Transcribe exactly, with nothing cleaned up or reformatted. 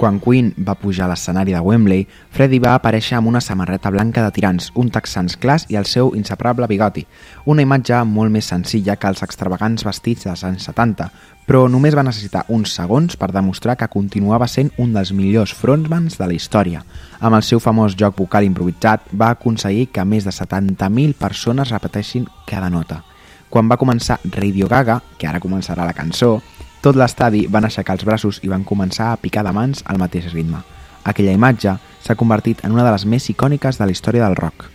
Quan Queen va pujar a l'escenari de Wembley, Freddie va aparèixer amb una samarreta blanca de tirants, un texans clars i el seu inseparable bigoti, una imatge molt més senzilla que els extravagants vestits dels anys setanta, però només va necessitar uns segons per demostrar que continuava sent un dels millors frontmans de la història. Amb el seu famós joc vocal improvisat, va aconseguir que més de setanta mil persones repeteixin cada nota. Quan va començar Radio Gaga, que ara començarà la cançó, tot l'estadi van aixecar els braços i van començar a picar de mans al mateix ritme. Aquella imatge s'ha convertit en una de les més icòniques de la història del rock.